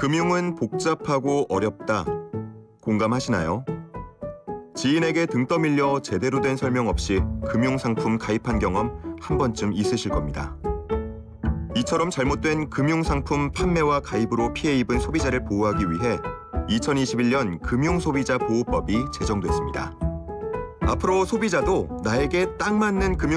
금융은 복잡하고 어렵다. 공감하시나요? 지인에게 등 떠밀려 제대로 된 설명 없이 금융상품 가입한 경험 한 번쯤 있으실 겁니다. 이처럼 잘못된 금융상품 판매와 가입으로 피해 입은 소비자를 보호하기 위해 2021년 금융소비자보호법이 제정됐습니다. 앞으로 소비자도 나에게 딱 맞는 금융